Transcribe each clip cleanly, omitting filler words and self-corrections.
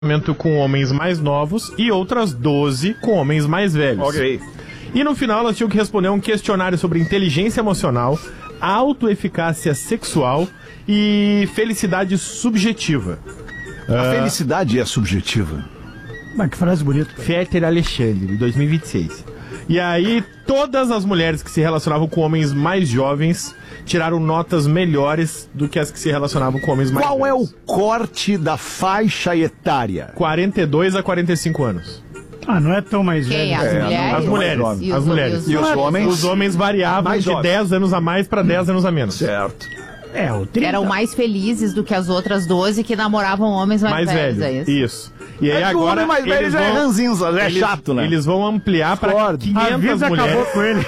com homens mais novos e outras 12 com homens mais velhos. Ok. E no final elas tinham que responder um questionário sobre inteligência emocional, autoeficácia sexual e felicidade subjetiva. A felicidade é subjetiva. Mas que frase bonita. Fetter Alexandre, 2026. E aí, todas as mulheres que se relacionavam com homens mais jovens tiraram notas melhores do que as que se relacionavam com homens mais velhos. Qual é o corte da faixa etária? 42 a 45 anos. Ah, não é tão mais Quem? velho. As mulheres? As mulheres. E os homens? Os homens variavam Mais de jovens. 10 anos a mais para 10 anos a menos. Certo. É, o 30. Eram mais felizes do que as outras 12 que namoravam homens mais velhos. velhos. É Isso. E aí É que o agora homem mais velho eles já é vão, ranzinza, já é chato, né? Eles vão ampliar para A 500 vida acabou mulheres. com ele.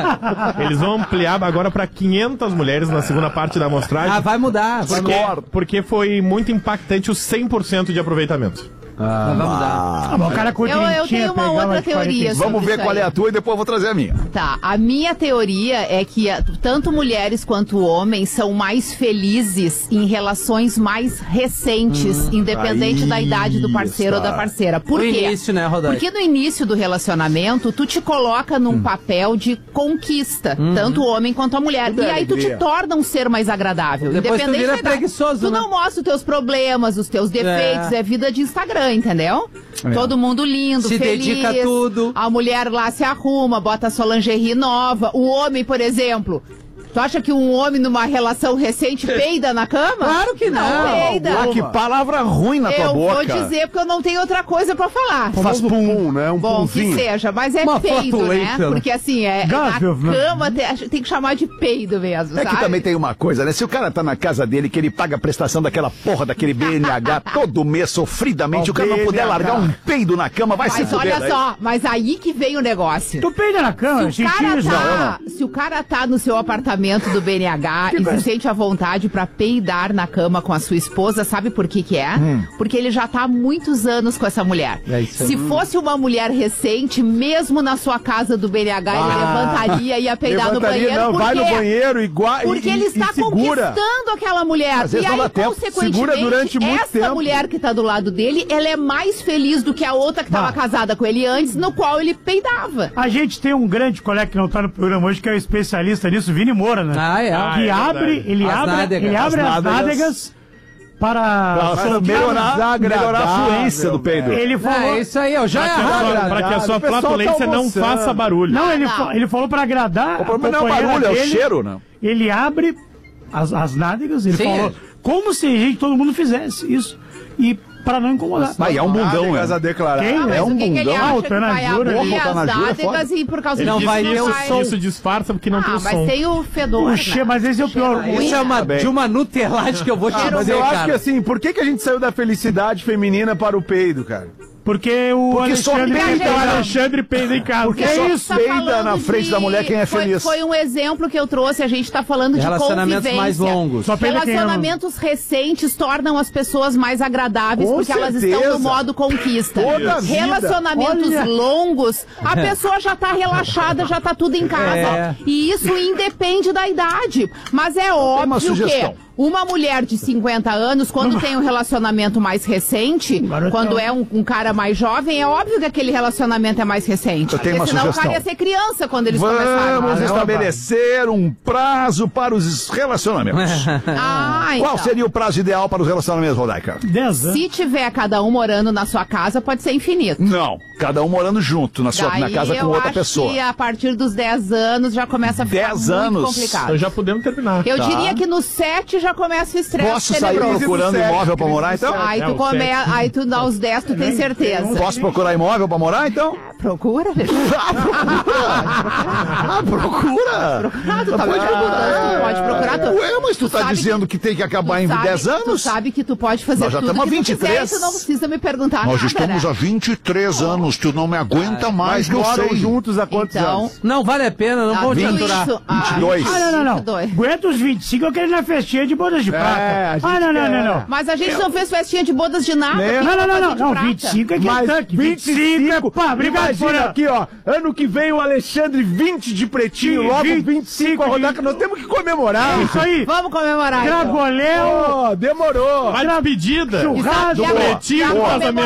Eles vão ampliar agora para 500 mulheres na segunda parte da amostragem. Ah, vai mudar. Porque foi muito impactante o 100% de aproveitamento. Vai mudar. Ah, mas o cara com Eu tenho uma outra teoria. Vamos ver isso qual aí. é a tua e depois eu vou trazer a minha. Tá, a minha teoria é que tanto mulheres quanto homens são mais felizes em relações mais recentes, independente da idade do parceiro ou da parceira. Por No quê? início, né, Rodaica? Porque no início do relacionamento, tu te coloca num papel de conquista, tanto o homem quanto a mulher. Tudo E é aí tu te alegria. torna um ser mais agradável. Depois tu independente vira da idade. preguiçoso, Tu né? não mostra os teus problemas, os teus defeitos, é vida de Instagram, entendeu? Todo mundo lindo, Se feliz. dedica a tudo. A mulher lá se arruma, bota a sua lingerie nova. O homem, por exemplo, tu acha que um homem numa relação recente peida na cama? Claro que não. peida. Ah, que palavra ruim na tua Eu boca. vou dizer porque eu não tenho outra coisa pra falar. Faz pum, né? Um Bom, pumzinho. que seja, mas é Uma peido, né? flatulência, né? Porque assim, Gável, na né? cama tem que chamar de peido mesmo, É sabe? que também tem uma coisa, né? Se o cara tá na casa dele, que ele paga a prestação daquela porra daquele BNH todo mês, sofridamente, o cara não puder largar um peido na cama, vai se Mas fuder. olha daí. só, mas aí que vem o negócio. Tu peida na cama, Se o não. cara tá no seu apartamento do BNH e se sente à vontade pra peidar na cama com a sua esposa, sabe por que que é? Porque ele já tá há muitos anos com essa mulher. É isso aí. Se fosse uma mulher recente, mesmo na sua casa do BNH, ele levantaria e ia peidar no banheiro. Não, por vai quê? no banheiro igual Porque ele está segura. conquistando aquela mulher. Às vezes E não aí, dá tempo. consequentemente, Segura durante muito essa tempo. mulher que tá do lado dele, ela é mais feliz do que a outra que tava casada com ele antes, no qual ele peidava. A gente tem um grande colega que não tá no programa hoje, que é o especialista nisso, Vini Moura, né? Ah, é. Que é abre, verdade. ele As abre, nádegas. ele abre As as nádegas para Melhorar a fluência do peido. Ele falou, É isso aí, ó. Já é errado. Para que a sua O pessoal flatulência tá não almoçando. faça barulho. não, não. ele falou para agradar. O problema a não é o companheira barulho, é o dele. cheiro, né? Ele abre as nádegas, ele Sim, falou, como se a gente, todo mundo fizesse isso. E para não incomodar. Mas é um bundão, Nádegas a né? declarar. Quem? Mas É um o que que ele bundão. acha que Tá na vai jura, abrir botar as na jura, nádegas e por causa Ele Não disso vai disse ter o isso, som. isso disfarça porque não tem o mas som. tem o fedor, O né? cheiro, mas esse é o pior. Cheiro Isso é uma, bem. de uma nutelagem que eu vou te Mas dizer, eu acho que cara. assim, por que a gente saiu da felicidade feminina para o peido, cara? Porque o Porque só Alexandre... peida, gente- O Alexandre peida em casa. Porque A só gente tá peida falando na frente da mulher quem é feliz. Foi um exemplo que eu trouxe, a gente tá falando de Relacionamentos convivência. mais longos. Só peida quem ama. Relacionamentos recentes tornam as pessoas mais agradáveis Com porque elas estão certeza. no modo conquista. Toda a vida. Relacionamentos Olha. longos, a pessoa já tá relaxada, já tá tudo em casa. É. E isso independe da idade. Mas é uma óbvio sugestão. que uma mulher de 50 anos, quando tem um relacionamento mais recente, Garotão. quando é um cara mais jovem, é óbvio que aquele relacionamento é mais recente. Eu tenho uma Porque senão o sugestão. cara ia ser criança quando eles começaram. Vamos estabelecer um prazo para os relacionamentos. Ah, então. Qual seria o prazo ideal para os relacionamentos, Rodaica? 10 anos. Se tiver cada um morando na sua casa, pode ser infinito. Não, cada um morando junto na Daí casa com eu outra acho pessoa. que a partir dos 10 anos já começa a ficar 10 muito anos? complicado. Então já podemos terminar. Eu Tá. diria que no 7 já começa o estresse Posso sair tenebroso. procurando Crise do imóvel sexo, para morar, crise do então? Aí É, tu, o sexo. aí tu dá os 10, tu tem certeza. Posso procurar imóvel para morar, então? Procura, velho. Procura! Ah, tu tá me perguntando, tu pode procurar. Ué, mas tu tá sabe dizendo que tem que acabar em 10 Tu anos? sabe que tu pode fazer Nós já tudo estamos que há tu quiser 23. e tu não precisa me perguntar Nós nada, estamos né? há 23 anos, tu não me aguenta mais, Mas que eu moram sei. juntos há quantos Então, anos? Não vale a pena, não vou te tudo aturar. isso- 22. Não. 22. Aguenta os 25, eu quero ir na festinha de bodas de prata. a gente Não. Mas a gente não fez festinha de bodas de nada. Né? Quem vai fazer de Não, prata? 25 é Mas Kentucky. 25 pá, obrigado. Imagina aqui, ó. Ano que vem o Alexandre 20 de pretinho, logo 25 a rodar, que nós temos que comemorar. Isso aí. Vamos comemorar. então. Craboléu. Ó, demorou. A despedida Churrasco. do pretinho do casamento.